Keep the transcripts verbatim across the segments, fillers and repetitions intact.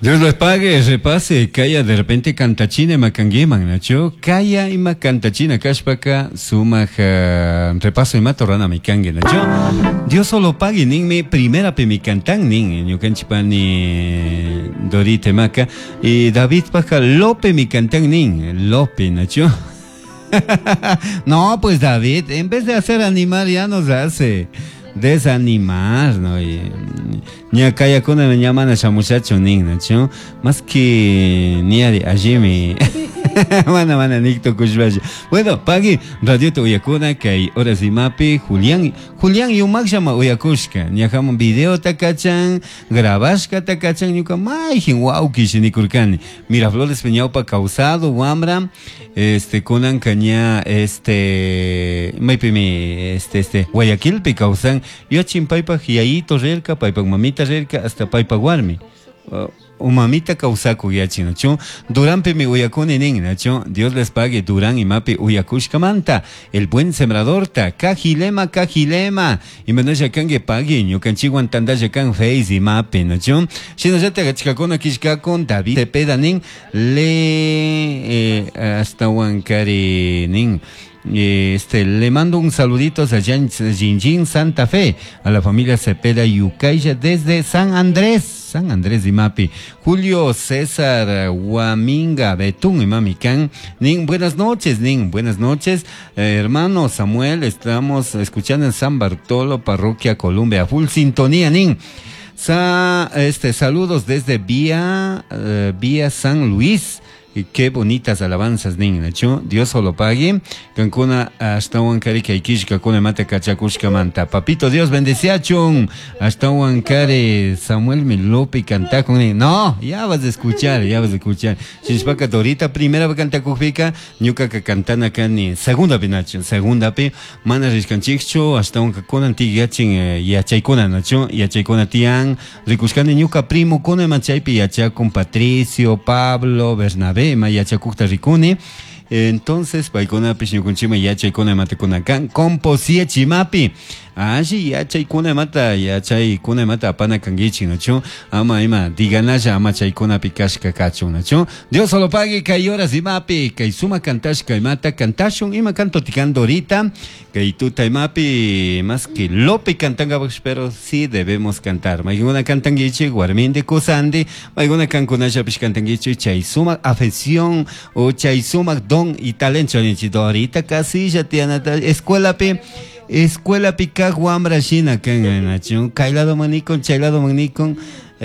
Dios les pague, repase, kaya de repente cantachina macangueman, Nacho, kaya ima cantachina kashpaka, suma repaso y mato rana micangue, Nacho. Dios solo pague, nin mi primera pe mi cantan, nin, yucanchipani dorite maca, y David paca lope mi cantan, nin, lope, Nacho. No, pues David, en vez de hacer animar, ya nos hace desanimar, ¿no? Y ni acá ya con me llaman a esa muchacho nin, ¿no? Más que ni allí me mana mana nicto kushbash. Bueno, pagi radio to yakuna que horas y mapi Julián Julián y un llama uyakushka ni hagamos video takachan grabashka takachan ni ka mai hin wow kishini kurkani Miraflores Peñaupa causado wamra este conan caña este mai pimi este este Guayaquil pe causan yo chimpaipa hiaito relka paipa mamita relka hasta paipa guarmi o mamita causaco ya chino chon Durán pe mi uyakone nin nacho Dios les pague Durán y mape uyakushka manta el buen sembrador ta cajilema cajilema y menos ya can que pague yo can chiguan tanda ya can face y mape nacho si no ya te agachka con akishka con David te pedanin le eh, hasta wankari nin. Este, le mando un saludito a Jinjin Santa Fe, a la familia Cepeda Yucaya desde San Andrés, San Andrés de Mapi, Julio César Huaminga Betún y Mamicán, Nin, buenas noches, Nin, buenas noches, eh, hermano Samuel, estamos escuchando en San Bartolo, Parroquia Columbia, full sintonía, Nin. Sa, este, saludos desde Vía, uh, Vía San Luis. Y qué bonitas alabanzas, niña, ¿no? Dios solo pague. Cancuna hasta Huancari que Aikishka con mate cachacushka manta. Papito Dios bendice chun. Hasta Huancari Samuel Milope canta con él. No, ya vas a escuchar, ya vas a escuchar. Chinchpaca ahorita primera vez canta cufica, ñuca que cantan acá ni segunda penacho, segunda pe. Mana riscanchicho hasta un con antigachin y a chaicona, ¿no? Y a chaicona tian. Ricushkan ñuca primo con el machaipi y a con Patricio, Pablo, Bernabé. Mayacha Kukta Rikuni. Entonces, paikona pishin kunchima yacha ikona mata kunakan composia chimapi. Ashi yacha ikona mata yacha ikona mata apana kangichi nacho. Ama ima diganaya ama chaikona pikashka kacho nacho. Dios solo pague kayora zimapi kay suma kantashka mata cantashun ima canto ticando ahorita kay tuta imapi más que lope cantanga pero sí debemos cantar. Maiguna cantangichi guarminde kusandi maiguna canconasha pish cantangichi chay suma afección o chay suma don y talento ahorita casi ya tiene escuela pe escuela pica guambra china que nacho cailado manicon chailado manicon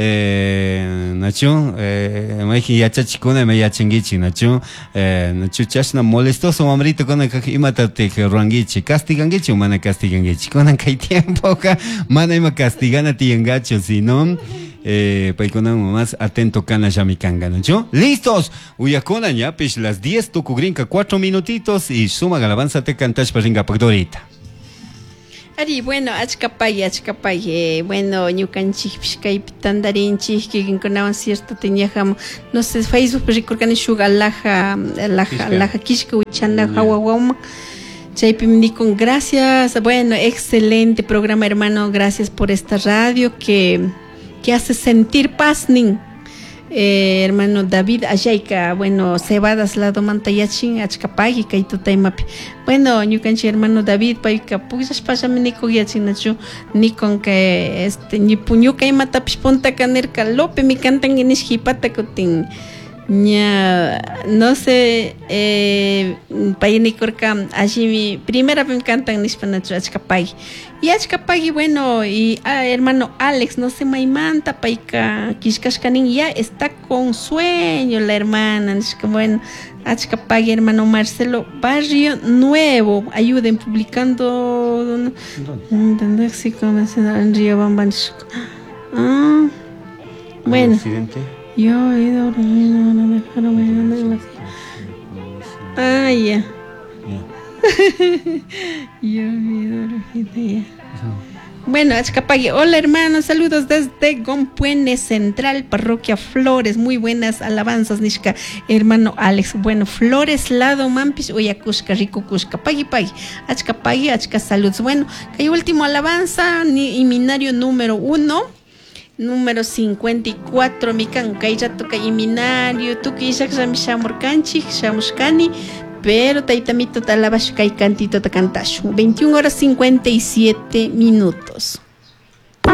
eh nacho eh me ya chachicona me ya chingichi nacho eh nacho chashna molestoso mamrito con que imatate que rangichi castigangichi mana castigangichi con que tiempo ka mana ima castigana tiengacho si no Eh, paikona más atento cana yamicanga, ¿no? ¡Listos! Uyakona ya, pues las diez tucugrinca, cuatro minutitos y suma alabanza te cantas para ringa pagdorita. Ari, bueno, achkapay, achkapay, eh, bueno, ñukanchik pishkay pitandarinchik, que enconaban cierto teníamos, no sé, Facebook, pero recorgan shuga laja, laja, laja, kishka, uchanda, hawawama. Chaypimnikon, gracias, bueno, excelente programa, hermano, gracias por esta radio que que hace sentir paz, nin. Eh, hermano David Ayaika, bueno, cebadas lado mantayachin, achkapagi, kaitutaimapi. Bueno, ñukanchi hermano David, paika, pues pásame ni cogiachin, nacho, ni con que este, ni puñuca y matapish punta canerca, lope, mi cantan en ishipata cotin. Ña, no sé, eh, payini corca, allí mi primera vez me cantan nispanacho, achkapagi. Y achkapagi, bueno, y ah, hermano Alex, no sé, maimanta, paika, kishkashkanin, ya está con sueño la hermana, bueno, achkapagi, hermano Marcelo, Barrio Nuevo, ayuden publicando, ¿dónde? Sí, como en Río Bamban. Ah, bueno. ¿Accidente? Yo he ido no dejaron ah ya yo he ido ya bueno, achkapagi, hola hermanos, saludos desde Gompuene Central, Parroquia Flores, muy buenas alabanzas, Nishka, hermano Alex, bueno, Flores, lado Mampis, Oyakushka, Rikukushka, pagi pagi, achkapagi, achka saludos, bueno, que hay último alabanza, ni, himnario número uno, número cincuenta y cuatro mikan kay rato kay iminario tuki ishaqrami shamurkanchik shamushkani pero taytamito talabash kay cantito ta cantashu veintiuna horas cincuenta y siete minutos.